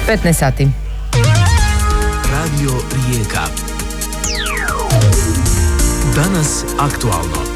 15 sati. Radio Rijeka. Danas aktualno.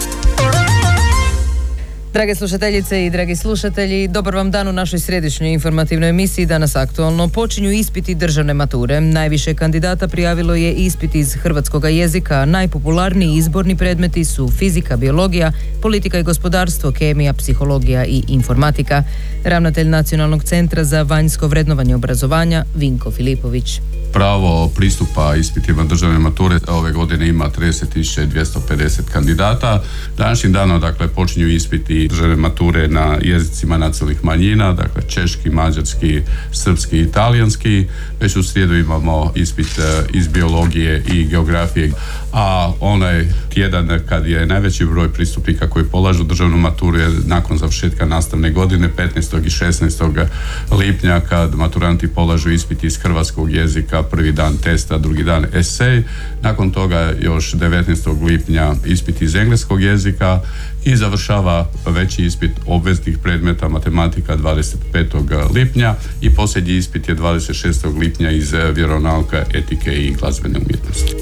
Drage slušateljice i dragi slušatelji, dobar vam dan u našoj središnjoj informativnoj emisiji. Danas aktualno počinju ispiti državne mature. Najviše kandidata prijavilo je ispit iz hrvatskoga jezika. Najpopularniji izborni predmeti su fizika, biologija, politika i gospodarstvo, kemija, psihologija i informatika. Ravnatelj Nacionalnog centra za vanjsko vrednovanje obrazovanja Vinko Filipović. Pravo pristupa ispitima državne mature ove godine ima 30.250 kandidata. Današnjim danom počinju ispiti državne mature na jezicima nacionalnih manjina, češki, mađarski, srpski i talijanski. Već u srijedu imamo ispit iz biologije i geografije, a onaj tjedan kad je najveći broj pristupnika koji polažu državnu maturu je nakon završetka nastavne godine 15. i 16. lipnja kad maturanti polažu ispit iz hrvatskog jezika, prvi dan testa, drugi dan esej. Nakon toga još 19. lipnja ispit iz engleskog jezika i završava veći ispit obveznih predmeta matematika 25. lipnja i posljednji ispit je 26. lipnja iz vjeronauka, etike i glazbene umjetnosti.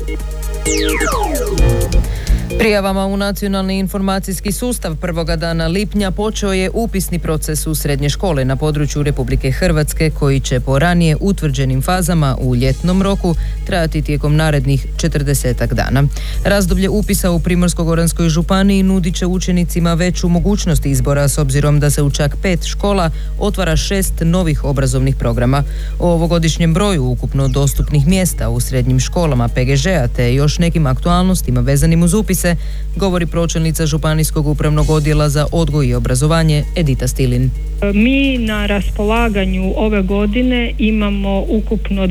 Prijavama u Nacionalni informacijski sustav prvoga dana lipnja počeo je upisni proces u srednje škole na području Republike Hrvatske koji će po ranije utvrđenim fazama u ljetnom roku trajati tijekom narednih 40 dana. Razdoblje upisa u Primorsko-goranskoj županiji nudit će učenicima veću mogućnost izbora s obzirom da se u čak 5 škola otvara 6 novih obrazovnih programa. O ovogodišnjem broju ukupno dostupnih mjesta u srednjim školama PGŽ-a te još nekim aktualnostima vezanim uz upise govori pročelnica Županijskog upravnog odjela za odgoj i obrazovanje Edita Stilin. Mi na raspolaganju ove godine imamo ukupno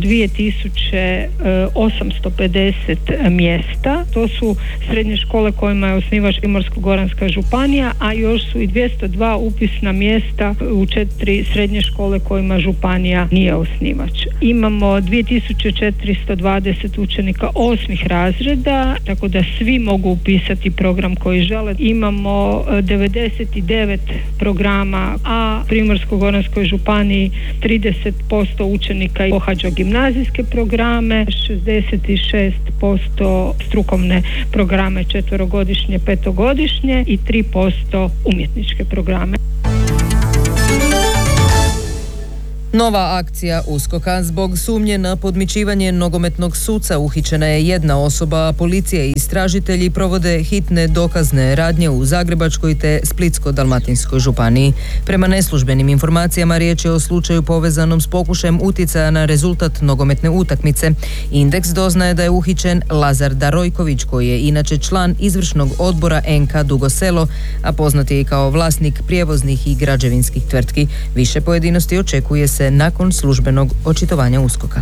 2850 mjesta. To su srednje škole kojima je osnivač Primorsko-goranska županija, a još su i 202 upisna mjesta u 4 srednje škole kojima županija nije osnivač. Imamo 2420 učenika 8. razreda, tako da svi mogu upisati program koji žele. Imamo 99 programa, a Primorsko-goranskoj županiji 30% učenika pohađa gimnazijske programe, 66% strukovne programe 4-godišnje, 5-godišnje i 3% umjetničke programe. Nova akcija USKOK-a. Zbog sumnje na podmićivanje nogometnog suca uhićena je jedna osoba, a policija i istražitelji provode hitne dokazne radnje u Zagrebačkoj te Splitsko-dalmatinskoj županiji. Prema neslužbenim informacijama riječ je o slučaju povezanom s pokušajem utjecaja na rezultat nogometne utakmice. Indeks doznaje da je uhićen Lazar Darojković, koji je inače član izvršnog odbora NK Dugo Selo, a poznat je i kao vlasnik prijevoznih i građevinskih tvrtki. Više pojedinosti očekuje se nakon službenog očitovanja USKOK-a.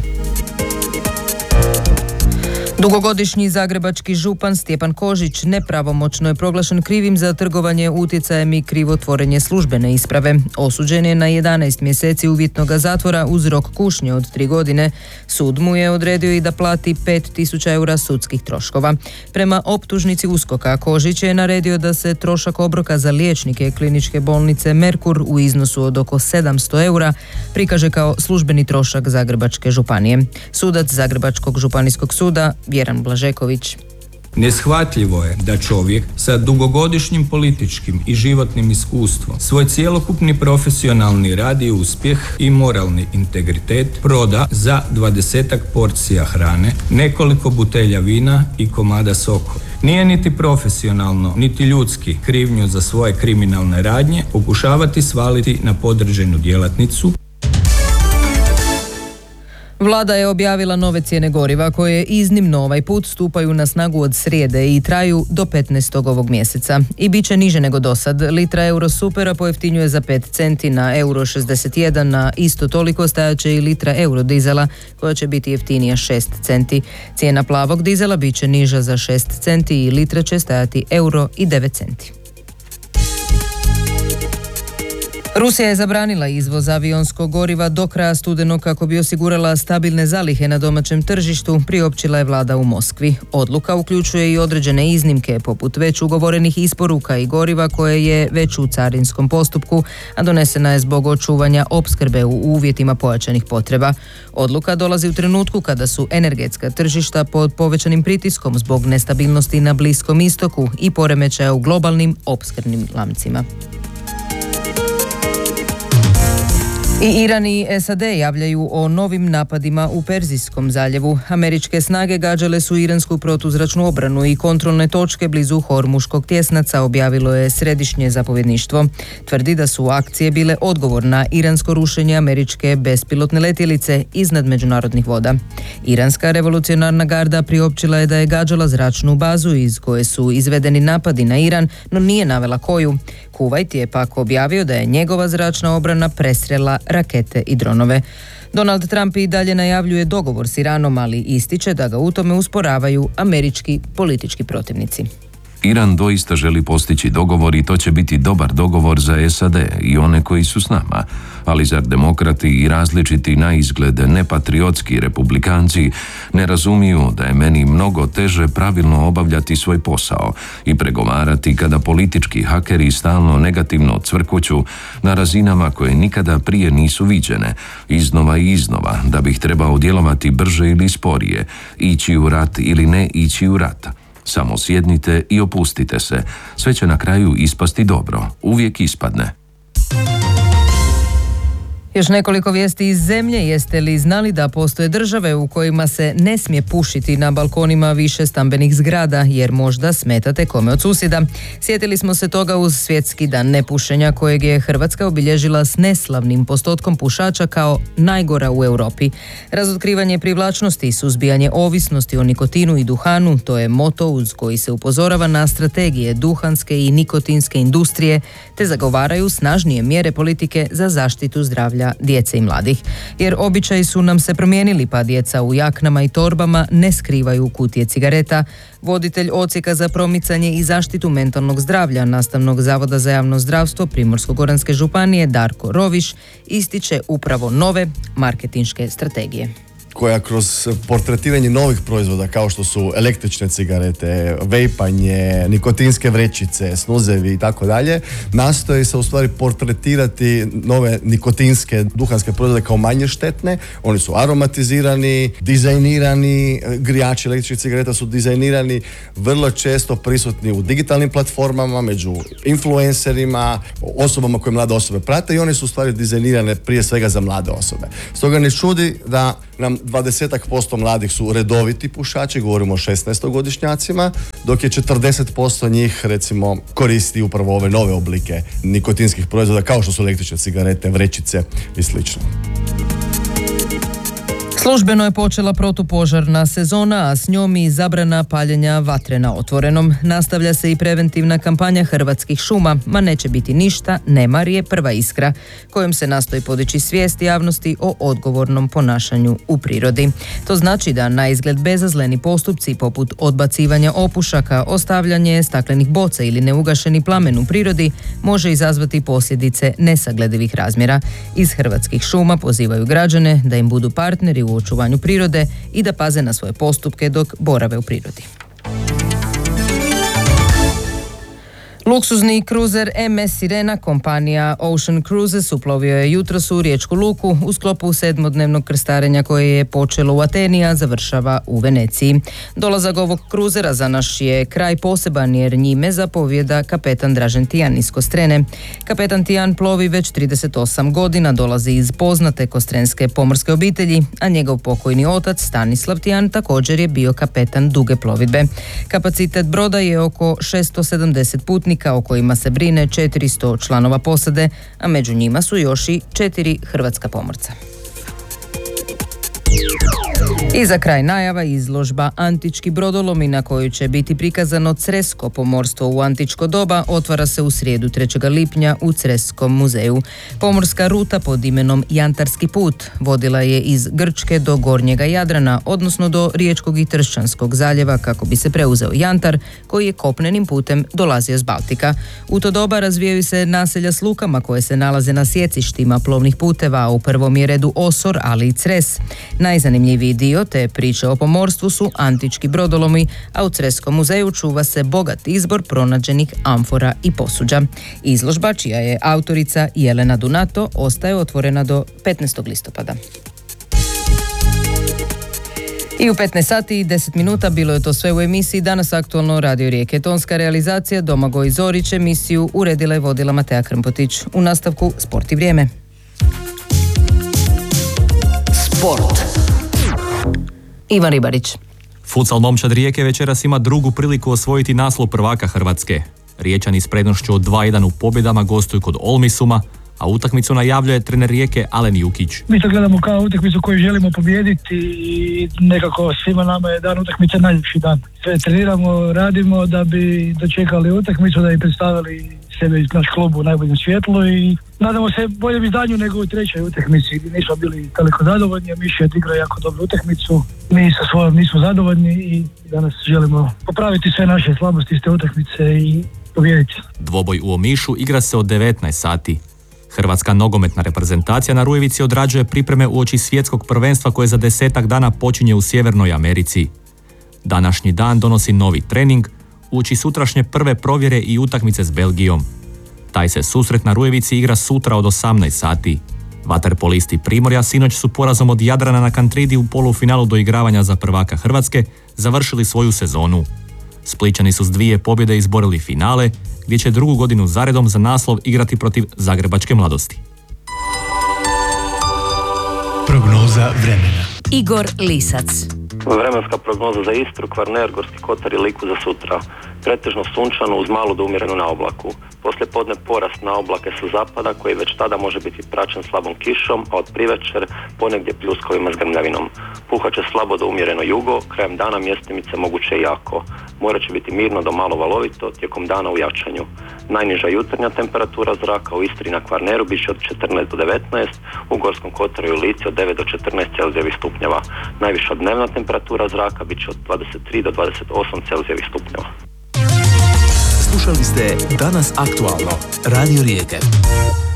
Dugogodišnji zagrebački župan Stjepan Kožić nepravomoćno je proglašen krivim za trgovanje utjecajem i krivotvorenje službene isprave. Osuđen je na 11 mjeseci uvjetnog zatvora uz rok kušnje od 3 godine. Sud mu je odredio i da plati 5.000 eura sudskih troškova. Prema optužnici USKOK-a Kožić je naredio da se trošak obroka za liječnike kliničke bolnice Merkur u iznosu od oko 700 eura prikaže kao službeni trošak Zagrebačke županije. Sudac Zagrebačkog županijskog suda Vjeran Blažeković. Neshvatljivo je da čovjek sa dugogodišnjim političkim i životnim iskustvom svoj cjelokupni profesionalni rad i uspjeh i moralni integritet proda za 20 porcija hrane, nekoliko butelja vina i komada sokova. Nije niti profesionalno, niti ljudski krivnju za svoje kriminalne radnje pokušavati svaliti na podređenu djelatnicu. Vlada je objavila nove cijene goriva koje iznimno ovaj put stupaju na snagu od srijede i traju do 15. ovog mjeseca. I bit će niže nego dosad. Litra Eurosupera pojeftinjuje za 5 centi na euro 61, na isto toliko stajaće i litra eurodizela koja će biti jeftinija 6 centi. Cijena plavog dizela bit će niža za 6 centi i litra će stajati euro i 9 centi. Rusija je zabranila izvoz avionskog goriva do kraja studenog kako bi osigurala stabilne zalihe na domaćem tržištu, priopćila je vlada u Moskvi. Odluka uključuje i određene iznimke, poput već ugovorenih isporuka i goriva koje je već u carinskom postupku, a donesena je zbog očuvanja opskrbe u uvjetima pojačanih potreba. Odluka dolazi u trenutku kada su energetska tržišta pod povećanim pritiskom zbog nestabilnosti na Bliskom istoku i poremećaja u globalnim opskrbnim lancima. I Iran i SAD javljaju o novim napadima u Perzijskom zaljevu. Američke snage gađale su iransku protuzračnu obranu i kontrolne točke blizu Hormuškog tjesnaca, objavilo je središnje zapovjedništvo. Tvrdi da su akcije bile odgovor na iransko rušenje američke bespilotne letjelice iznad međunarodnih voda. Iranska revolucionarna garda priopćila je da je gađala zračnu bazu iz koje su izvedeni napadi na Iran, no nije navela koju. Kuvajt je pak objavio da je njegova zračna obrana presrela rakete i dronove. Donald Trump i dalje najavljuje dogovor s Iranom, ali ističe da ga u tome usporavaju američki politički protivnici. Iran doista želi postići dogovor i to će biti dobar dogovor za SAD i one koji su s nama, ali zar demokrati i različiti na izgled nepatriotski republikanci ne razumiju da je meni mnogo teže pravilno obavljati svoj posao i pregovarati kada politički hakeri stalno negativno cvrkuću na razinama koje nikada prije nisu viđene, iznova i iznova, da bih trebao djelovati brže ili sporije, ići u rat ili ne ići u rat. Samo sjednite i opustite se. Sve će na kraju ispasti dobro. Uvijek ispadne. Još nekoliko vijesti iz zemlje. Jeste li znali da postoje države u kojima se ne smije pušiti na balkonima više stambenih zgrada jer možda smetate kome od susjeda? Sjetili smo se toga uz Svjetski dan nepušenja kojeg je Hrvatska obilježila s neslavnim postotkom pušača kao najgora u Europi. Razotkrivanje privlačnosti i suzbijanje ovisnosti o nikotinu i duhanu, to je moto uz koji se upozorava na strategije duhanske i nikotinske industrije te zagovaraju snažnije mjere politike za zaštitu zdravlja djece i mladih. Jer običaji su nam se promijenili, pa djeca u jaknama i torbama ne skrivaju kutije cigareta. Voditelj Odsjeka za promicanje i zaštitu mentalnog zdravlja Nastavnog zavoda za javno zdravstvo Primorsko-goranske županije Darko Roviš ističe upravo nove marketinške strategije, koja kroz portretiranje novih proizvoda kao što su električne cigarete, vejpanje, nikotinske vrećice, snuzevi i tako dalje, nastoji se u stvari portretirati nove nikotinske duhanske proizvode kao manje štetne. Oni su aromatizirani, dizajnirani, grijači električnih cigareta su dizajnirani, vrlo često prisutni u digitalnim platformama, među influencerima, osobama koje mlade osobe prate i one su u stvari dizajnirane prije svega za mlade osobe. Stoga ne čudi da nam 20% mladih su redoviti pušači, govorimo o 16-godišnjacima, dok je 40% njih recimo koristi upravo ove nove oblike nikotinskih proizvoda kao što su električne cigarete, vrećice i slično. Službeno je počela protupožarna sezona, a s njom i zabrana paljenja vatre na otvorenom. Nastavlja se i preventivna kampanja Hrvatskih šuma, ma neće biti ništa, nemar je prva iskra, kojom se nastoji podići svijest javnosti o odgovornom ponašanju u prirodi. To znači da na izgled bezazleni postupci poput odbacivanja opušaka, ostavljanje staklenih boca ili neugašeni plamen u prirodi može izazvati posljedice nesagledivih razmjera. Iz Hrvatskih šuma pozivaju građane da im budu partneri u očuvanju prirode i da paze na svoje postupke dok borave u prirodi. Luksuzni kruzer MS Sirena kompanija Ocean Cruises uplovio je jutros u Riječku luku u sklopu 7-dnevnog krstarenja koje je počelo u Ateni, a završava u Veneciji. Dolazak ovog kruzera za naš je kraj poseban jer njime zapovijeda kapetan Dražen Tijan iz Kostrene. Kapetan Tijan plovi već 38 godina, dolazi iz poznate kostrenske pomorske obitelji, a njegov pokojni otac Stanislav Tijan također je bio kapetan duge plovidbe. Kapacitet broda je oko 670 putnika o kojima se brine 400 članova posade, a među njima su još i 4 hrvatska pomorca. I za kraj najava izložba Antički brodolomi na kojoj će biti prikazano Cresko pomorstvo u antičko doba otvara se u srijedu 3. lipnja u Creskom muzeju. Pomorska ruta pod imenom Jantarski put vodila je iz Grčke do Gornjega Jadrana, odnosno do Riječkog i Tršćanskog zaljeva kako bi se preuzeo jantar koji je kopnenim putem dolazio s Baltika. U to doba razvijaju se naselja s lukama koje se nalaze na sjecištima plovnih puteva, a u prvom je redu Osor, ali i Cres. Najzanimljiviji dio te priče o pomorstvu su antički brodolomi, a u Creskom muzeju čuva se bogat izbor pronađenih amfora i posuđa. Izložba, čija je autorica Jelena Donato, ostaje otvorena do 15. listopada. I u 15 sati i 10 minuta bilo je to sve u emisiji Danas aktualno Radio Rijeke. Tonska realizacija Domagoj Zorić, emisiju uredila i vodila Matea Krmpotić. U nastavku Sport i vrijeme. Sport. Ivan Ribarić. Futsal momčad Rijeke večeras ima drugu priliku osvojiti naslov prvaka Hrvatske. Riječani s prednošću od 2-1 u pobjedama gostuju kod Olmisuma, a utakmicu najavljuje trener Rijeke Alen Jukić. Mi to gledamo kao utakmicu koju želimo pobijediti i nekako svima nama je dan utakmice najljepši dan. Sve treniramo, radimo da bi dočekali utakmicu, da bi predstavili sebe iz naš klub u najboljem svjetlu i nadamo se boljem izdanju nego u trećoj utakmici gdje nismo bili toliko zadovoljni, a Miš je odigrao jako dobru utakmicu. Mi sa svojom nismo zadovoljni i danas želimo popraviti sve naše slabosti iz te utakmice i pobijediti. Dvoboj u Omišu igra se od 19 sati. Hrvatska nogometna reprezentacija na Rujevici odrađuje pripreme uoči svjetskog prvenstva koje za 10 dana počinje u Sjevernoj Americi. Današnji dan donosi novi trening, uoči sutrašnje prve provjere i utakmice s Belgijom. Taj se susret na Rujevici igra sutra od 18 sati. Vaterpolisti Primorja sinoć su porazom od Jadrana na Kantridi u polufinalu doigravanja za prvaka Hrvatske završili svoju sezonu. Splićani su s 2 pobjede izborili finale, gdje će drugu godinu zaredom za naslov igrati protiv Zagrebačke Mladosti. Prognoza vremena. Igor Lisac. Vremenska prognoza za Istru, Kvarner, Gorski kotar i Liku za sutra. Pretežno sunčano uz malu do umjerenu naoblaku. Poslije podne porast na oblake sa zapada koji već tada može biti praćen slabom kišom, a od privečer ponegdje pljuskovima s grmljavinom. Puhat će slabo do umjereno jugo, krajem dana mjestimice moguće i jako. More će biti mirno do malo valovito, tijekom dana u jačanju. Najniža jutarnja temperatura zraka u Istri na Kvarneru bit će od 14 do 19, u Gorskom kotaru i Lici od 9 do 14 Celzijevih stupnjeva. Najviša dnevna temperatura zraka bit će od 23 do 28 Celzijevih stupnjeva. Slušali ste Danas aktualno. Radio Rijeke.